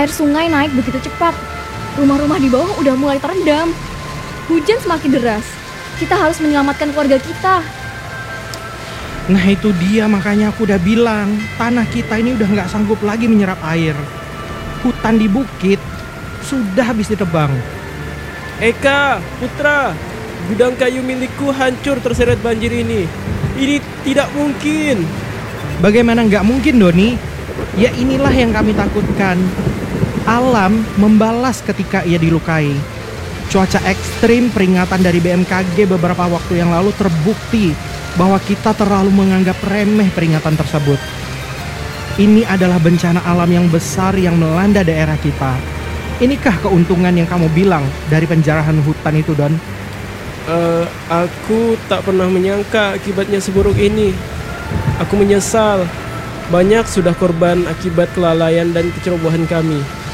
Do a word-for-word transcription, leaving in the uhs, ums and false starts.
Air sungai naik begitu cepat. Rumah-rumah di bawah udah mulai terendam. Hujan semakin deras. Kita harus menyelamatkan keluarga kita. Nah itu dia, makanya aku udah bilang, tanah kita ini udah nggak sanggup lagi menyerap air. Hutan di bukit sudah habis ditebang. Eka, Putra, gudang kayu milikku hancur terseret banjir ini. Ini tidak mungkin. Bagaimana nggak mungkin, Doni? Ya inilah yang kami takutkan. Alam membalas ketika ia dilukai. Cuaca ekstrim peringatan dari B M K G beberapa waktu yang lalu terbukti bahwa kita terlalu menganggap remeh peringatan tersebut. Ini adalah bencana alam yang besar yang melanda daerah kita. Inikah keuntungan yang kamu bilang dari penjarahan hutan itu, Don? Uh, aku tak pernah menyangka akibatnya seburuk ini. Aku menyesal. Banyak sudah korban akibat kelalaian dan kecerobohan kami.